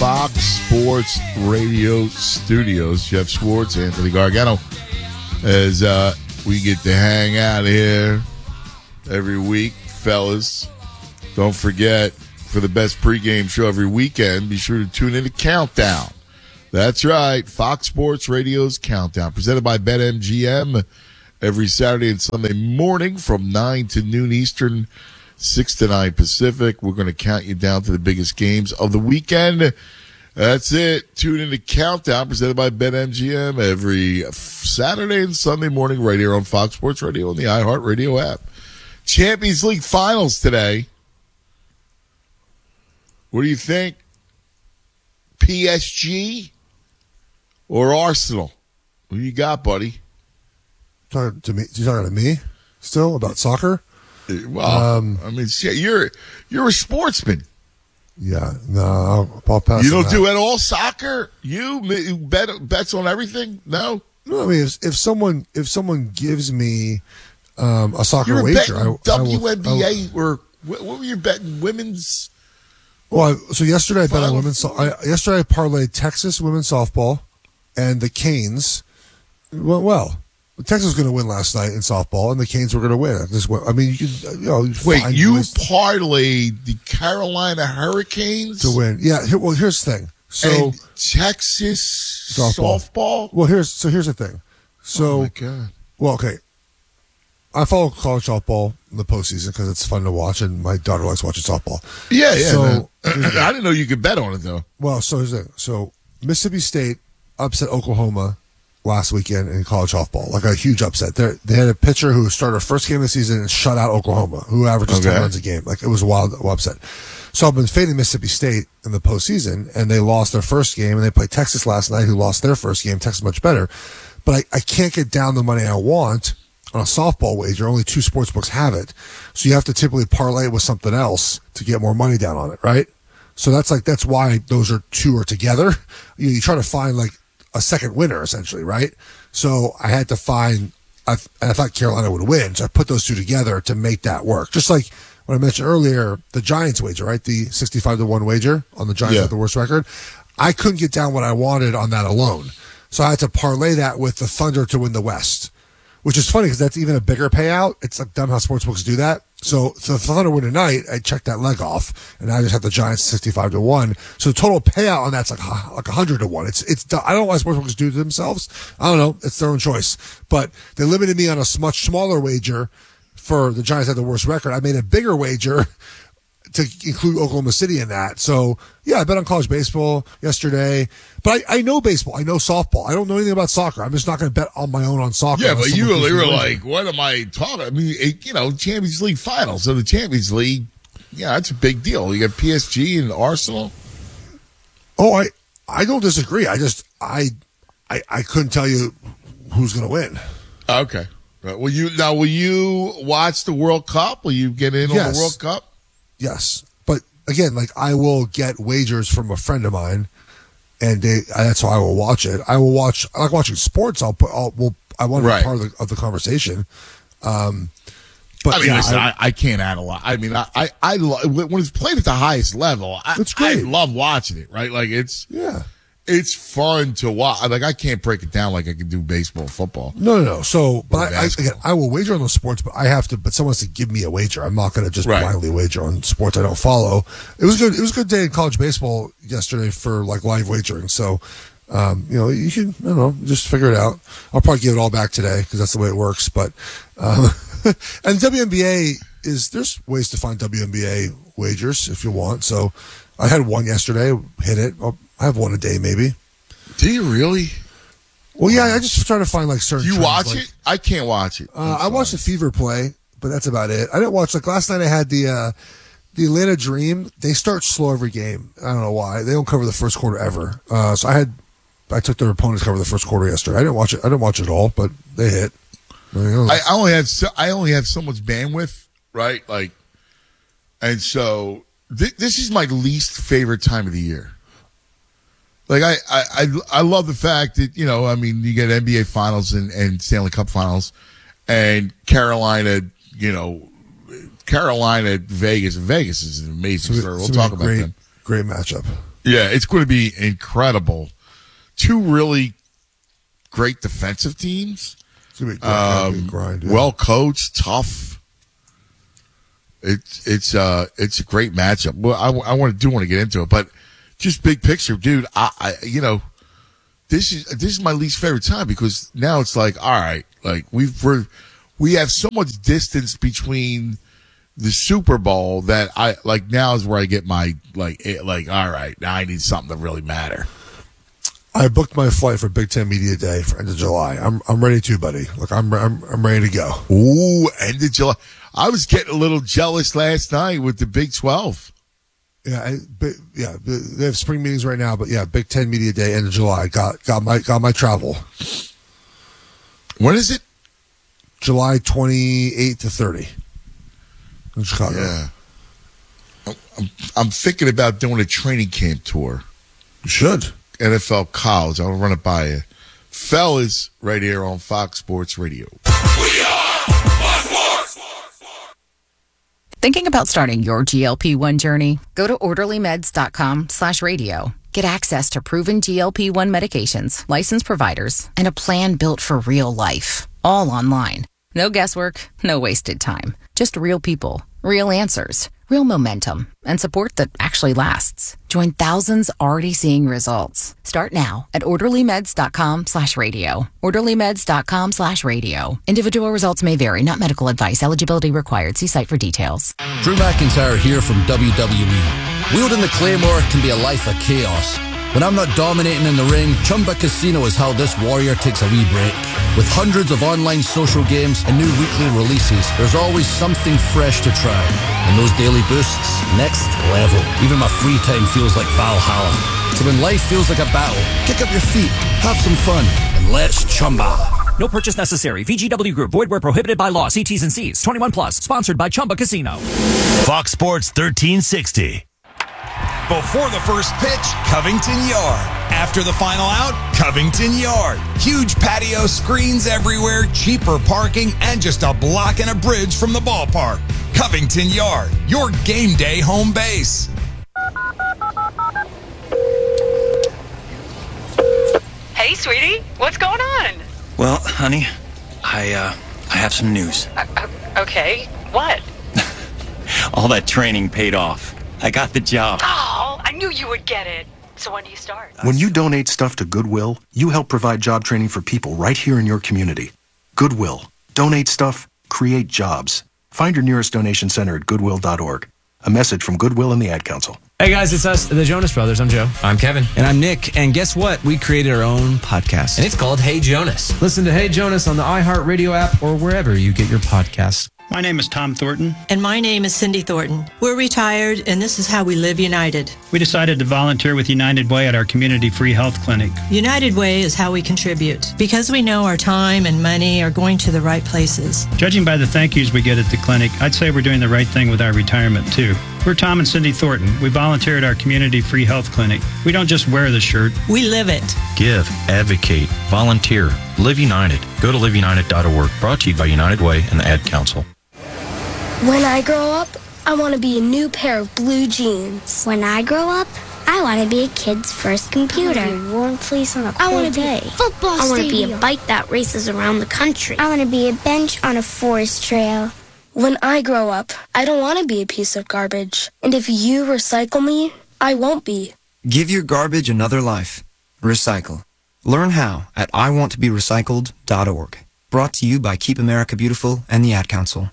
Fox Sports Radio Studios. Jeff Schwartz, Anthony Gargano, as we get to hang out here every week. Fellas, don't forget, for the best pregame show every weekend, be sure to tune in to Countdown. That's right, Fox Sports Radio's Countdown, presented by BetMGM, every Saturday and Sunday morning from 9 to noon Eastern, 6 to 9 Pacific. We're going to count you down to the biggest games of the weekend. That's it. Tune in to Countdown, presented by BetMGM, every Saturday and Sunday morning right here on Fox Sports Radio and the iHeartRadio app. Champions League finals today. What do you think? PSG or Arsenal? Who you got, buddy? Talking to me? You talking to me still about soccer? Well, I mean, you're a sportsman. Yeah, no, I'll pass. You don't do at all soccer? You bets on everything? No. No, I mean, if someone gives me a soccer You're wager, WNBA or what were you betting? Women's. Well, so yesterday I bet on women's. Yesterday I parlayed Texas women's softball and the Canes. Well. Texas was going to win last night in softball, and the Canes were going to win. I mean, wait, you parlayed the Carolina Hurricanes to win? Yeah. Here's the thing. So and Texas softball. Well, here's the thing. So, oh my God. Well, okay. I follow college softball in the postseason because it's fun to watch, and my daughter likes watching softball. Yeah. So I didn't know you could bet on it though. Well, so here's the thing. So Mississippi State upset Oklahoma last weekend in college softball, like a huge upset. They had a pitcher who started her first game of the season and shut out Oklahoma, who averages 10 runs a game. Like, it was a wild upset. So I've been fading Mississippi State in the postseason, and they lost their first game, and they played Texas last night, who lost their first game. Texas much better. But I can't get down the money I want on a softball wager. Only 2 sportsbooks have it. So you have to typically parlay it with something else to get more money down on it, right? So that's why those two are together. You try to find, like, a second winner, essentially, right? So I had to find, I thought Carolina would win, so I put those two together to make that work. Just like what I mentioned earlier, the Giants wager, right? The 65-1 wager on the Giants with the worst record. I couldn't get down what I wanted on that alone. So I had to parlay that with the Thunder to win the West, which is funny because that's even a bigger payout. It's like dumb how sportsbooks do that. So the Thunder win tonight, I checked that leg off, and I just had the Giants 65-1. So the total payout on that's like 100-1. It's I don't know why sportsbooks do it themselves. I don't know. It's their own choice. But they limited me on a much smaller wager for the Giants had the worst record. I made a bigger wager to include Oklahoma City in that. So, yeah, I bet on college baseball yesterday. But I know baseball. I know softball. I don't know anything about soccer. I'm just not going to bet on my own on soccer. Yeah, but you were like, what am I talking? I mean, Champions League finals. So the Champions League, yeah, that's a big deal. You got PSG and Arsenal. Oh, I don't disagree. I couldn't tell you who's going to win. Okay. Will you watch the World Cup? Will you get in on the World Cup? Yes, but again, like, I will get wagers from a friend of mine, and that's how I will watch it. I like watching sports. I want to be part of the conversation. But I mean, listen, I can't add a lot. I mean, I when it's played at the highest level, it's great. I love watching it. Right, like it's fun to watch. Like, I can't break it down like I can do baseball, football. No. So, but I will wager on those sports, but I have to. But someone has to give me a wager. I'm not going to just blindly wager on sports I don't follow. It was good. It was a good day in college baseball yesterday for like live wagering. So, you can, I don't know, just figure it out. I'll probably give it all back today because that's the way it works. But, and WNBA there's ways to find WNBA wagers if you want. So, I had one yesterday, hit it. I have one a day, maybe. Do you really? Well, yeah, I just try to find like certain. Do you watch it? I can't watch it. I watched the Fever play, but that's about it. I didn't watch, like, last night I had the Atlanta Dream. They start slow every game. I don't know why. They don't cover the first quarter ever. So I took their opponents cover the first quarter yesterday. I didn't watch it. I didn't watch it all, but they hit. I only have so much bandwidth, right? Like, and so this is my least favorite time of the year. Like, I love the fact that, you get NBA Finals and Stanley Cup Finals, and Carolina, Vegas. Vegas is an amazing story. We'll talk about them. Great matchup. Yeah, it's going to be incredible. Two really great defensive teams. It's going to be a grind. Yeah. Well coached, tough. It's a great matchup. Well, I want to get into it, but just big picture, dude. This is my least favorite time because now it's like, all right, like we have so much distance between the Super Bowl that I like. Now is where I get my like. All right, now I need something to really matter. I booked my flight for Big Ten Media Day for end of July. I'm ready to, buddy. Look, I'm ready to go. Ooh, end of July. I was getting a little jealous last night with the Big 12. Yeah, they have spring meetings right now, but yeah, Big Ten Media Day end of July. Got my travel. When is it? July 28 to 30 in Chicago. Yeah, I'm thinking about doing a training camp tour. You should. NFL college. I'll run it by you. Fellas, right here on Fox Sports Radio. We are Fox Sports. Thinking about starting your GLP-1 journey? Go to orderlymeds.com/radio. Get access to proven GLP-1 medications, licensed providers, and a plan built for real life. All online. No guesswork, no wasted time. Just real people, real answers, real momentum, and support that actually lasts. Join thousands already seeing results. Start now at orderlymeds.com/radio. orderlymeds.com/radio. Individual results may vary, not medical advice. Eligibility required. See site for details. Drew McIntyre here from WWE. Wielding the Claymore can be a life of chaos. When I'm not dominating in the ring, Chumba Casino is how this warrior takes a wee break. With hundreds of online social games and new weekly releases, there's always something fresh to try. And those daily boosts, next level. Even my free time feels like Valhalla. So when life feels like a battle, kick up your feet, have some fun, and let's Chumba. No purchase necessary. VGW Group. Void where prohibited by law. See T's and C's. 21 plus. Sponsored by Chumba Casino. Fox Sports 1360. Before the first pitch, Covington Yard. After the final out, Covington Yard. Huge patio screens everywhere, cheaper parking, and just a block and a bridge from the ballpark. Covington Yard, your game day home base. Hey, sweetie, what's going on? Well, honey, I have some news. Okay, what? All that training paid off. I got the job. Oh, I knew you would get it. So when do you start? When you donate stuff to Goodwill, you help provide job training for people right here in your community. Goodwill. Donate stuff, create jobs. Find your nearest donation center at goodwill.org. A message from Goodwill and the Ad Council. Hey guys, it's us, the Jonas Brothers. I'm Joe. I'm Kevin. And I'm Nick. And guess what? We created our own podcast. And it's called Hey Jonas. Listen to Hey Jonas on the iHeartRadio app or wherever you get your podcasts. My name is Tom Thornton. And my name is Cindy Thornton. We're retired, and this is how we live united. We decided to volunteer with United Way at our community free health clinic. United Way is how we contribute, because we know our time and money are going to the right places. Judging by the thank yous we get at the clinic, I'd say we're doing the right thing with our retirement, too. We're Tom and Cindy Thornton. We volunteer at our community free health clinic. We don't just wear the shirt. We live it. Give, advocate, volunteer, Live United. Go to liveunited.org. Brought to you by United Way and the Ad Council. When I grow up, I want to be a new pair of blue jeans. When I grow up, I want to be a kid's first computer. I want to be a warm fleece on a cold I want to day. Be a football I want to stadium. be a bike that races around the country. I want to be a bench on a forest trail. When I grow up, I don't want to be a piece of garbage. And if you recycle me, I won't be. Give your garbage another life. Recycle. Learn how at iwanttoberecycled.org. Brought to you by Keep America Beautiful and the Ad Council.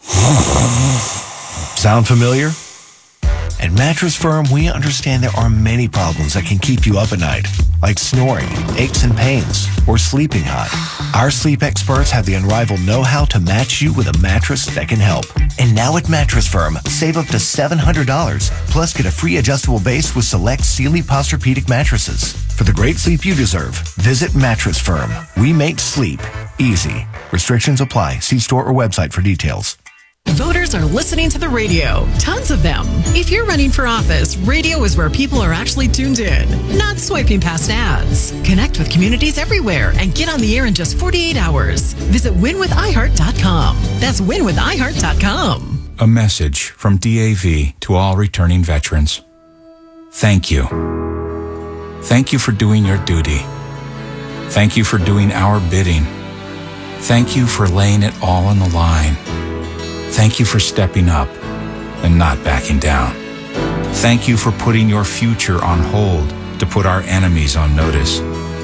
Sound familiar? At Mattress Firm, we understand there are many problems that can keep you up at night, like snoring, aches and pains, or sleeping hot. Our sleep experts have the unrivaled know-how to match you with a mattress that can help. And now at Mattress Firm, save up to $700, plus get a free adjustable base with select Sealy Posturepedic mattresses. For the great sleep you deserve, visit Mattress Firm. We make sleep easy. Restrictions apply. See store or website for details. Voters are listening to the radio. Tons of them. If you're running for office, radio is where people are actually tuned in, not swiping past ads. Connect with communities everywhere and get on the air in just 48 hours. Visit winwithiheart.com. That's winwithiheart.com. A message from DAV to all returning veterans. Thank you. Thank you for doing your duty. Thank you for doing our bidding. Thank you for laying it all on the line. Thank you for stepping up and not backing down. Thank you for putting your future on hold to put our enemies on notice.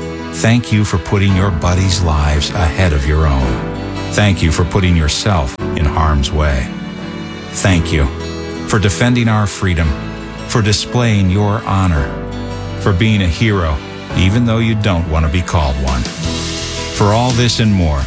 Thank you for putting your buddies' lives ahead of your own. Thank you for putting yourself in harm's way. Thank you for defending our freedom, for displaying your honor, for being a hero, even though you don't want to be called one. For all this and more,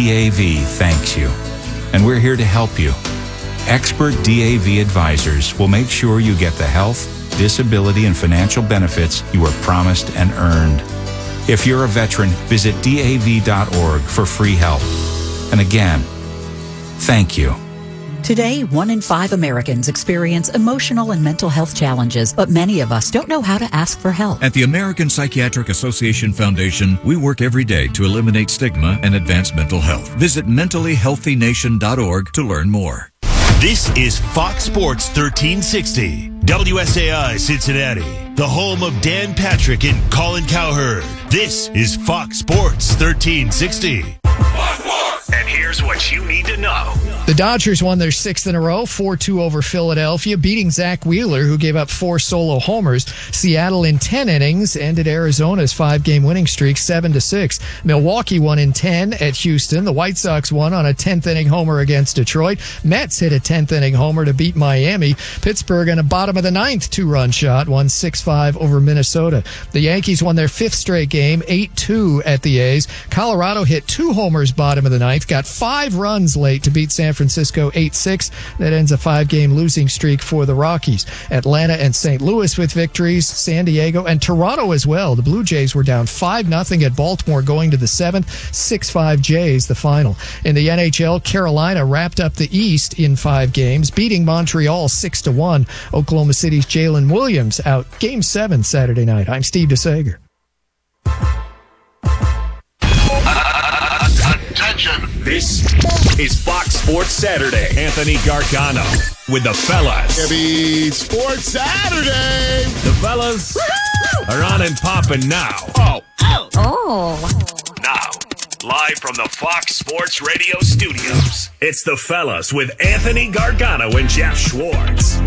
DAV thanks you, and we're here to help you. Expert DAV advisors will make sure you get the health, disability, and financial benefits you were promised and earned. If you're a veteran, visit DAV.org for free help. And again, thank you. Today, 1 in 5 Americans experience emotional and mental health challenges, but many of us don't know how to ask for help. At the American Psychiatric Association Foundation, we work every day to eliminate stigma and advance mental health. Visit mentallyhealthynation.org to learn more. This is Fox Sports 1360, WSAI Cincinnati, the home of Dan Patrick and Colin Cowherd. This is Fox Sports 1360. And here's what you need to know. The Dodgers won their 6th in a row, 4-2 over Philadelphia, beating Zach Wheeler, who gave up 4 solo homers. Seattle in 10 innings ended Arizona's 5-game winning streak 7-6. Milwaukee won in 10 at Houston. The White Sox won on a 10th-inning homer against Detroit. Mets hit a 10th-inning homer to beat Miami. Pittsburgh on a bottom-of-the-9th 2-run shot won 6-5 over Minnesota. The Yankees won their 5th straight game, 8-2 at the A's. Colorado hit 2 homers bottom of the 9th, got 5 runs late to beat San Francisco 8-6. That ends a 5-game losing streak for the Rockies. Atlanta and St. Louis with victories, San Diego and Toronto as well. The Blue Jays were down 5-0 at Baltimore going to the 7th, 6-5 Jays the final. In the NHL, Carolina wrapped up the East in 5 games, beating Montreal 6-1. Oklahoma City's Jalen Williams out Game 7 Saturday night. I'm Steve DeSager. Attention. This is Fox Sports Saturday. Anthony Gargano with the fellas. Happy Sports Saturday. The fellas are on and popping now. Now, live from the Fox Sports Radio studios, it's the fellas with Anthony Gargano and Jeff Schwartz.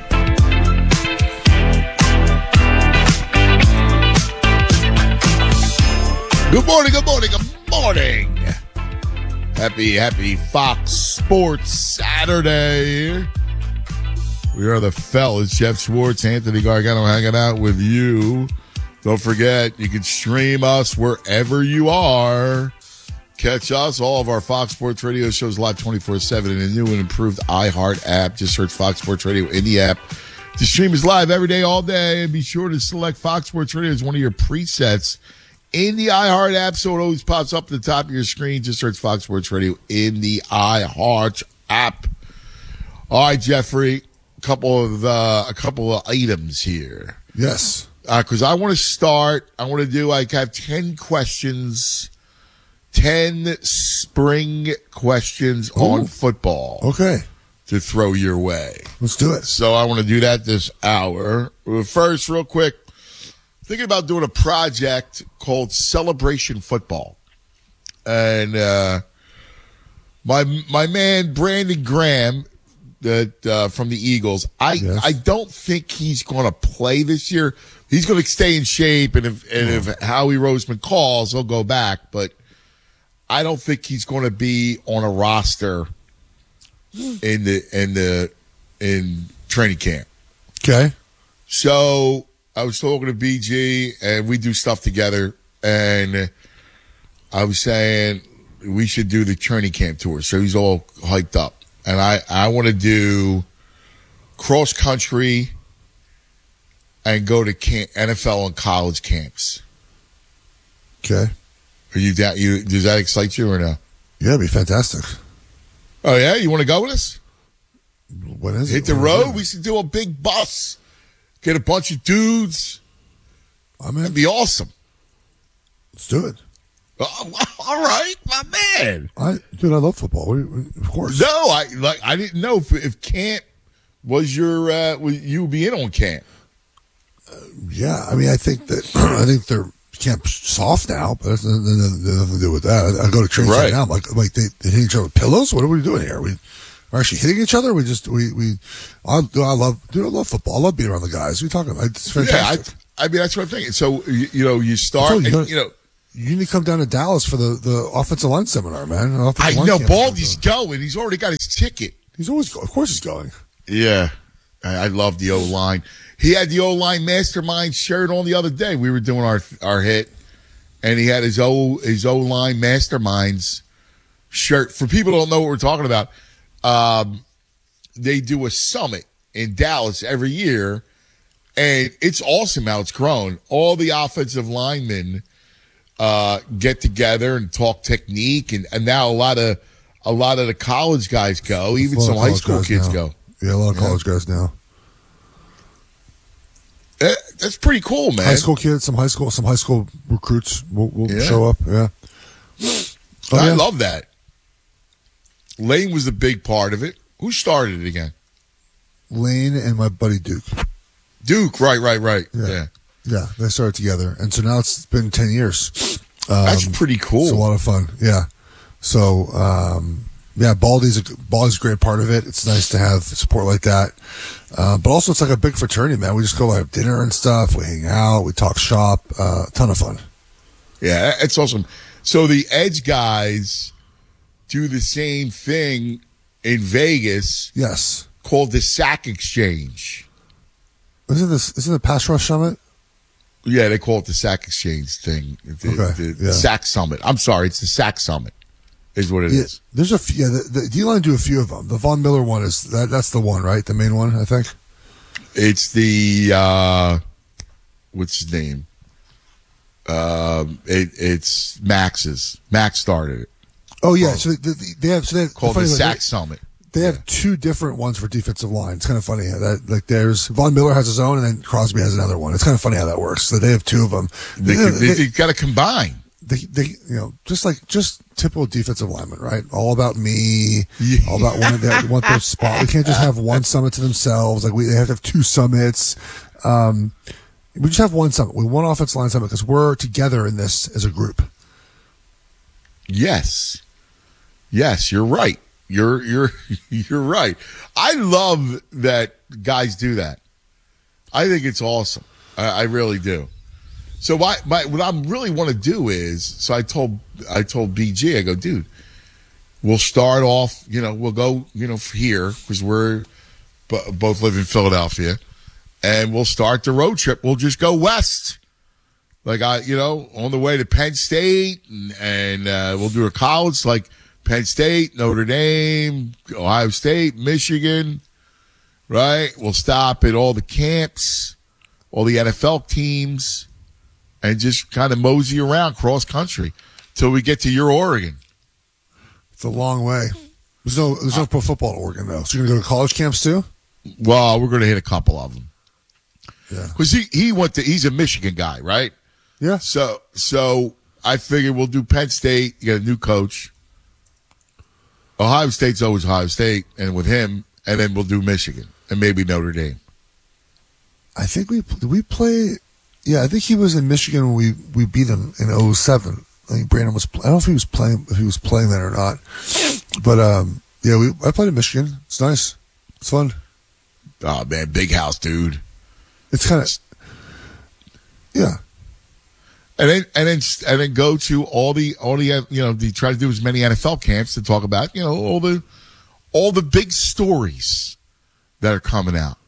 Good morning, good morning, good morning. Happy Fox Sports Saturday. We are the fellas, Jeff Schwartz, Anthony Gargano, hanging out with you. Don't forget, you can stream us wherever you are. Catch us, all of our Fox Sports Radio shows live 24/7 in a new and improved iHeart app. Just search Fox Sports Radio in the app. The stream is live every day, all day. And be sure to select Fox Sports Radio as one of your presets in the iHeart app, so it always pops up at the top of your screen. Just search Fox Sports Radio in the iHeart app. All right, Jeffrey, a couple of items here. Yes. Because I want to start. I want to do. I have 10 questions, 10 spring questions on football. Okay. To throw your way. Let's do it. So I want to do that this hour. First, real quick. Thinking about doing a project called Celebration Football. And my man Brandon Graham from the Eagles, I don't think he's going to play this year. He's going to stay in shape, and if Howie Roseman calls, he'll go back. But I don't think he's going to be on a roster in training camp. Okay. So I was talking to BG, and we do stuff together, and I was saying we should do the training camp tour. So he's all hyped up. And I want to do cross country and go to NFL and college camps. Okay. Are you down? Does that excite you or no? Yeah, it'd be fantastic. Oh, yeah? You want to go with us? What is it? Hit the road? We should do a big bus. Get a bunch of dudes. That'd be awesome. Let's do it. All right, my man. I love football. Of course. No, I didn't know if camp was your you would be in on camp. Yeah, I mean, I think they're camp soft now, but that's nothing to do with that. I go to training camp now. I'm like they hit each other with pillows. What are we doing here? We're actually hitting each other. I love football. I love being around the guys. We're talking. It's fantastic. Yeah, I mean that's what I'm thinking. So you start. You need to come down to Dallas for the offensive line seminar, man. I know Baldy's going. He's already got his ticket. He's always of course he's going. Yeah, I love the O-line. He had the O-line mastermind shirt on the other day. We were doing our hit, and he had his O-line masterminds shirt. For people who don't know what we're talking about, they do a summit in Dallas every year, and it's awesome how it's grown. All the offensive linemen get together and talk technique, and now a lot of the college guys go. Even some high school kids go. Yeah, a lot of college guys now. That's pretty cool, man. High school kids, some high school recruits will show up. Yeah, I love that. Lane was a big part of it. Who started it again? Lane and my buddy Duke. Duke, right. Yeah, they started together, and so now it's been 10 years. That's pretty cool. It's a lot of fun. Yeah. So, Baldy's a great part of it. It's nice to have support like that. But also it's like a big fraternity, man. We just go have dinner and stuff. We hang out. We talk shop. Ton of fun. Yeah, it's awesome. So the Edge guys do the same thing in Vegas. Yes. Called the Sack Exchange. Isn't it Pass Rush Summit? Yeah, they call it the Sack Exchange thing. The Sack Summit. I'm sorry, it's the Sack Summit. Is what it is. There's a few. The D-line do a few of them. The Von Miller one is that's the one, right? The main one, I think. It's the what's his name? It's Max's. Max started it. Oh yeah, so they have called the Sack Summit. They have two different ones for defensive line. It's kind of funny how that there's Von Miller has his own, and then Crosby has another one. It's kind of funny how that works. So they have two of them. They got to combine. They just typical defensive lineman, right? All about me, all about they want their spot. We can't just have one summit to themselves. Like they have to have two summits. We just have one summit. We want offensive line summit because we're together in this as a group. Yes, you're right. You're right. I love that guys do that. I think it's awesome. I really do. So what I really want to do is, so I told BG, I go, dude, we'll start off, we'll go, here because we're both live in Philadelphia, and we'll start the road trip. We'll just go west, like on the way to Penn State, and we'll do a college like Penn State, Notre Dame, Ohio State, Michigan, right? We'll stop at all the camps, all the NFL teams. And just kind of mosey around cross country till we get to your Oregon. It's a long way. There's no pro football in Oregon though. So you're gonna go to college camps too? Well, we're gonna hit a couple of them. Yeah, because he's a Michigan guy, right? Yeah. So I figured we'll do Penn State. You got a new coach. Ohio State's always Ohio State, and with him, and then we'll do Michigan and maybe Notre Dame. I think we play. Yeah, I think he was in Michigan when we beat him in 2007. I think Brandon was. I don't know if he was playing that or not. But I played in Michigan. It's nice. It's fun. Oh man, big house, dude. It's kind of yeah. And then go to all the they try to do as many NFL camps to talk about all the big stories that are coming out.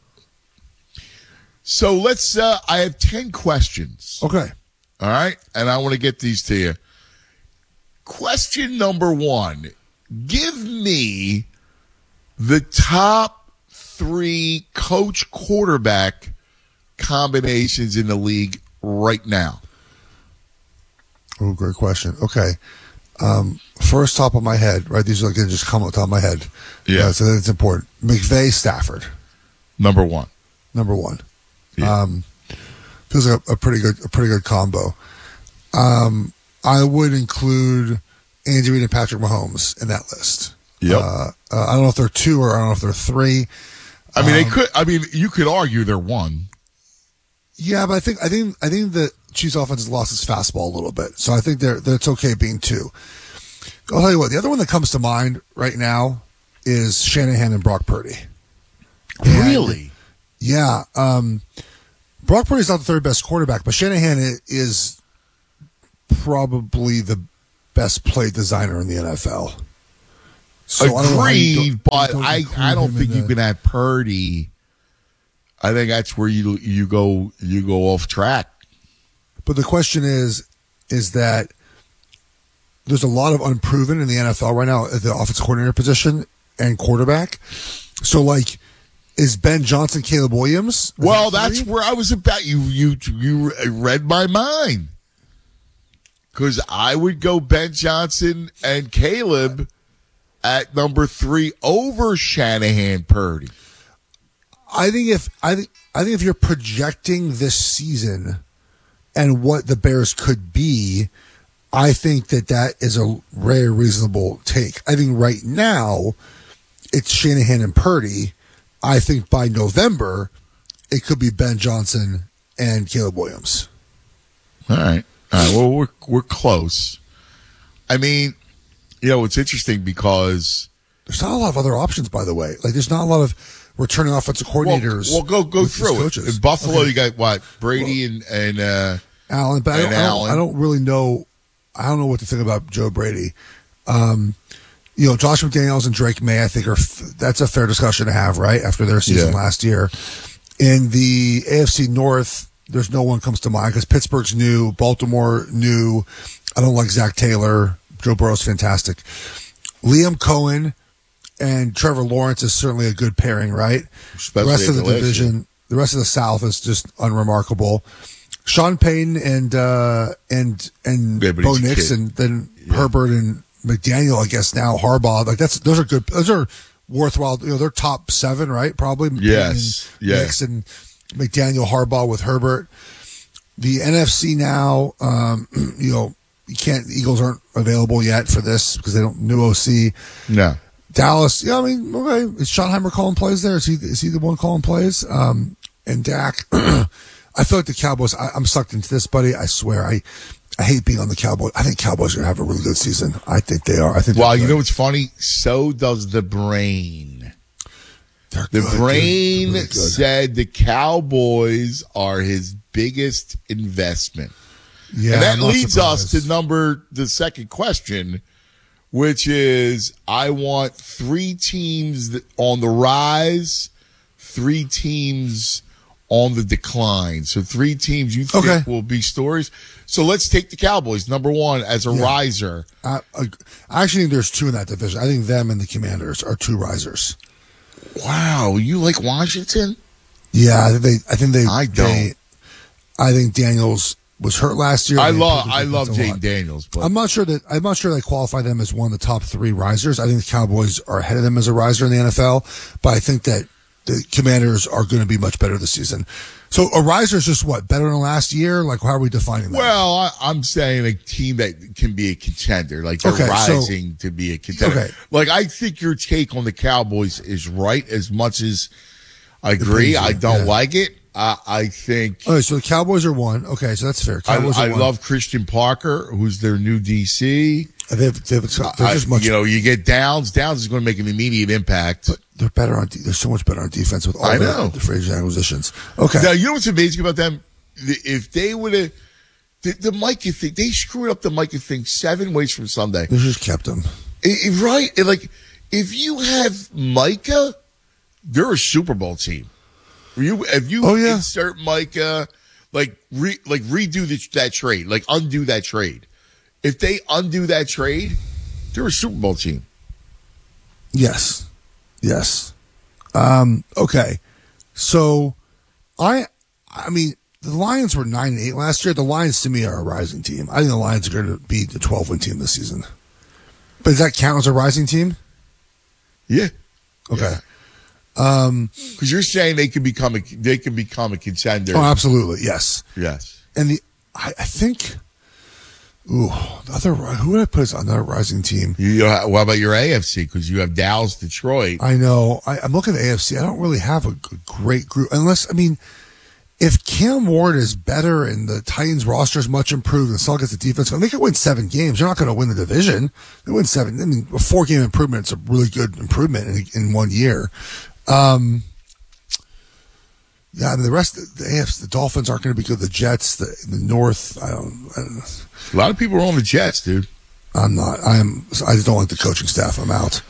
So let's, I have 10 questions. Okay. All right. And I want to get these to you. Question number 1. Give me the top 3 coach quarterback combinations in the league right now. Oh, great question. Okay. First top of my head, right? These are going to just come off the top of my head. Yeah. So that's important. McVay, Stafford. Number 1. Yeah. Feels like a pretty good combo. I would include Andy Reid and Patrick Mahomes in that list. Yep. I don't know if they're 2 or I don't know if they're 3. I mean, they could. I mean, you could argue they're 1. Yeah, but I think the Chiefs offense has lost its fastball a little bit, so I think that it's okay being 2. I'll tell you what, the other one that comes to mind right now is Shanahan and Brock Purdy. Really? Yeah. Brock Purdy's not the third best quarterback, but Shanahan is probably the best play designer in the NFL. So agreed, but I don't think you can have Purdy. I think that's where you go off track. But the question is that there's a lot of unproven in the NFL right now at the offensive coordinator position and quarterback. So, like, is Ben Johnson, Caleb Williams? Well, that's where I was about. You read my mind. Because I would go Ben Johnson and Caleb at number 3 over Shanahan Purdy. I think if you're projecting this season and what the Bears could be, I think that is a very reasonable take. I think right now it's Shanahan and Purdy. I think by November it could be Ben Johnson and Caleb Williams. All right. Well, we're close. I mean, it's interesting because there's not a lot of other options. By the way, like there's not a lot of returning offensive coordinators. Well, go through it. In Buffalo, you got what? Brady and Allen. But I don't really know. I don't know what to think about Joe Brady. Josh McDaniels and Drake May, I think that's a fair discussion to have, right? After their season last year. In the AFC North, there's no one comes to mind because Pittsburgh's new, Baltimore new. I don't like Zach Taylor. Joe Burrow's fantastic. Liam Cohen and Trevor Lawrence is certainly a good pairing, right? Especially the rest of the division, the rest of the South is just unremarkable. Sean Payton and Bo Nix, and then Herbert and McDaniel, I guess now Harbaugh. Like those are good. Those are worthwhile. They're top 7, right? Probably. Yes. Nix and McDaniel, Harbaugh with Herbert. The NFC now, the Eagles aren't available yet for this because they don't new OC. No. Dallas, okay. Is Schottenheimer calling plays there? Is he the one calling plays? And Dak, I feel like the Cowboys, I'm sucked into this, buddy. I swear, I hate being on the Cowboys. I think Cowboys are going to have a really good season. I think they are. Well, you know what's funny? So does the brain. The brain said the Cowboys are his biggest investment. Yeah, and that leads us to the second question, which is I want 3 teams on the rise, 3 teams on the decline. So 3 teams you think will be stories. So let's take the Cowboys, number 1, as a riser. I actually think there's 2 in that division. I think them and the Commanders are 2 risers. Wow, you like Washington? Yeah, I think they. I don't. I think Daniels was hurt last year. I love Jaden Daniels, but I'm not sure they qualify them as one of the top 3 risers. I think the Cowboys are ahead of them as a riser in the NFL, but I think that the Commanders are going to be much better this season. So a riser is just what, better than last year? Like, how are we defining that? Well, I'm saying a team that can be a contender, like they're rising to be a contender. Okay. Like, I think your take on the Cowboys is right as much as I agree. I don't like it. I think. Okay, so the Cowboys are 1. Okay, so that's fair. Cowboys I love Christian Parker, who's their new DC. They're just much. You get Downs. Downs is going to make an immediate impact. But they're better on. They're so much better on defense with all the free agent acquisitions. Okay. Now you know what's amazing about them? If they would have the Micah thing, they screwed up the Micah thing 7 ways from Sunday. They just kept him right. Like if you have Micah, they're a Super Bowl team. If you insert Micah, redo that trade, like undo that trade. If they undo that trade, they're a Super Bowl team. Yes. Okay. So, I mean, the Lions were 9-8 last year. The Lions, to me, are a rising team. I think the Lions are going to be the 12-win team this season. But does that count as a rising team? Yeah. Okay. Because you're saying they can become a contender. Oh, absolutely. Yes. And I think. Ooh, who would I put as another rising team? What about your AFC? Because you have Dallas, Detroit. I know. I'm looking at the AFC. I don't really have a great group, unless if Cam Ward is better and the Titans roster is much improved and still gets the defense, they could win 7 games. They're not going to win the division. They win 7. I mean, a 4-game improvement is a really good improvement in 1 year. Yeah, I mean, the rest of the AFC, the Dolphins aren't going to be good. The Jets, the North, I don't know. A lot of people are on the Jets, dude. I'm not. I just don't like the coaching staff. I'm out.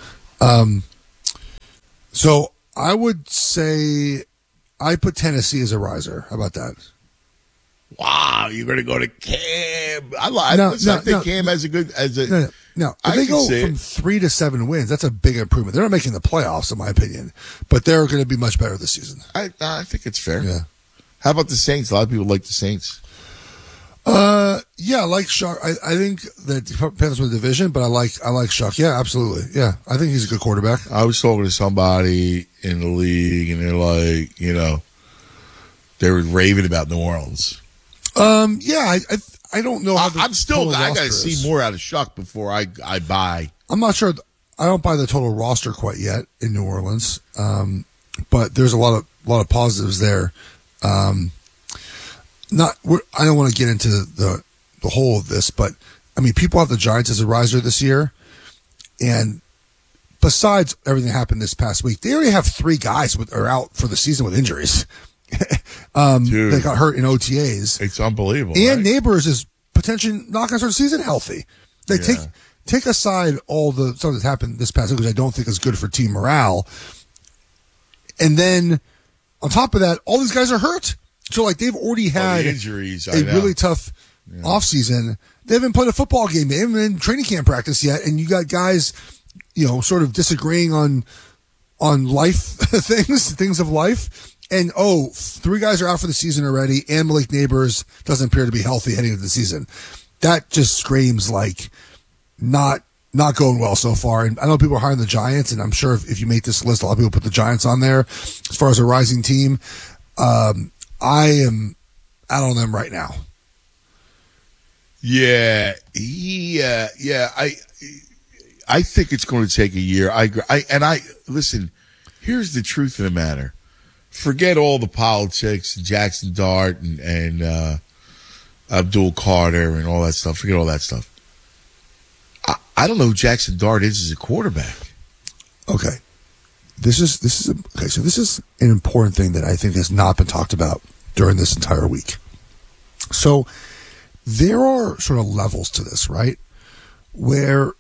So I would say I put Tennessee as a riser. How about that? Wow, you're going to go to Cam. I think Cam has a good No. If they go from 3 to 7 wins, that's a big improvement. They're not making the playoffs, in my opinion, but they're going to be much better this season. I think it's fair. Yeah. How about the Saints? A lot of people like the Saints. Yeah, I like Shuck. I think that depends on the division, but I like Shuck. Yeah, absolutely. Yeah, I think he's a good quarterback. I was talking to somebody in the league, and they're like, they were raving about New Orleans. Yeah, I don't know. I got to see more out of Shuck before I buy. I'm not sure. I don't buy the total roster quite yet in New Orleans. But there's a lot of positives there. I don't want to get into the whole of this, but I mean, people have the Giants as a riser this year, and besides everything that happened this past week, they already have 3 guys are out for the season with injuries. They got hurt in OTAs. It's unbelievable. And Neighbors is potentially not going to start the season healthy. Take aside all the stuff that happened this past week, which I don't think is good for team morale. And then on top of that, all these guys are hurt. So they've already had injuries, a really tough offseason. They haven't played a football game. They haven't been in training camp practice yet. And you got guys, sort of disagreeing on life things of life. And 3 guys are out for the season already, and Malik Neighbors doesn't appear to be healthy heading into the season. That just screams not going well so far. And I know people are high on the Giants, and I'm sure if you make this list, a lot of people put the Giants on there as far as a rising team. I am out on them right now. Yeah. I think it's going to take a year. I agree. Listen, here's the truth of the matter. Forget all the politics, Jackson Dart and Abdul Carter and all that stuff. Forget all that stuff. I don't know who Jackson Dart is as a quarterback. Okay. So this is an important thing that I think has not been talked about during this entire week. So there are sort of levels to this, right? Where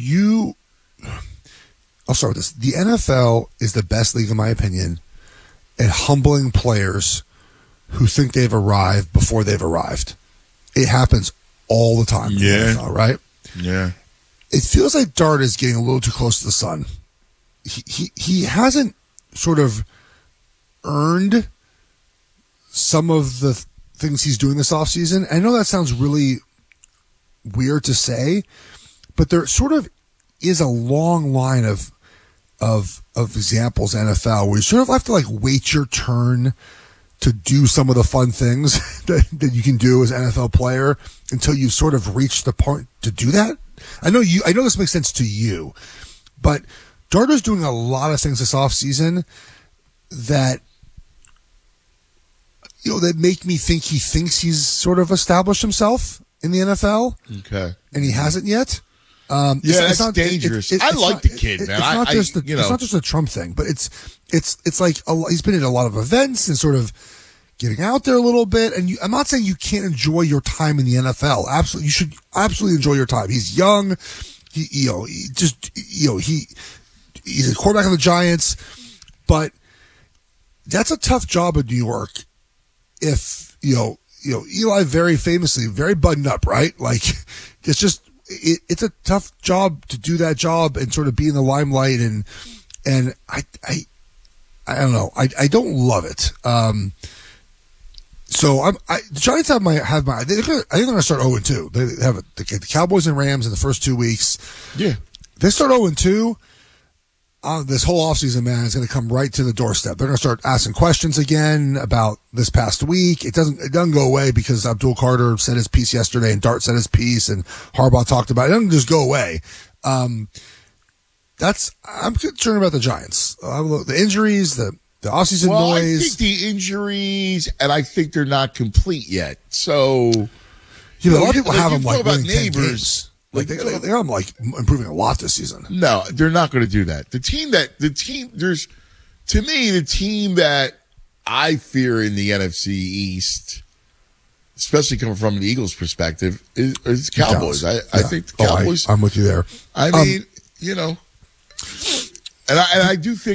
I'll start with this. The NFL is the best league, in my opinion, at humbling players who think they've arrived before they've arrived. It happens all the time in the NFL, right? Yeah. It feels like Dart is getting a little too close to the sun. He hasn't sort of earned some of the things he's doing this offseason. I know that sounds really weird to say, but there sort of is a long line of examples in NFL where you sort of have to wait your turn to do some of the fun things that you can do as an NFL player until you sort of reach the point to do that. I know this makes sense to you, but Darter's doing a lot of things this offseason that that make me think he thinks he's sort of established himself in the NFL. Okay. And he hasn't yet. It's not dangerous. I like the kid, man. It's not just a Trump thing, but it's like he's been at a lot of events and sort of getting out there a little bit. And I'm not saying you can't enjoy your time in the NFL. Absolutely, you should absolutely enjoy your time. He's young. He's a quarterback of the Giants, but that's a tough job in New York. If Eli very famously very buttoned up, right? It's a tough job to do that job and sort of be in the limelight, and I don't know. I don't love it. So the Giants have my. I think they're going to start 0-2. They have the Cowboys and Rams in the first 2 weeks. Yeah, they start 0-2. This whole offseason, man, is going to come right to the doorstep. They're going to start asking questions again about this past week. It doesn't go away because Abdul Carter said his piece yesterday and Dart said his piece and Harbaugh talked about it. It doesn't just go away. I'm concerned about the Giants. The injuries, the The offseason Well, noise. I think the injuries, and I think they're not complete yet. So, Yeah, but a lot of people have them you like talk about winning 10 neighbors. games. Like they have them like improving a lot this season. No, they're not going to do that. The team that I fear in the NFC East, especially coming from the Eagles' perspective, is Cowboys. I think the Cowboys. I'm with you there. I mean, and I do think.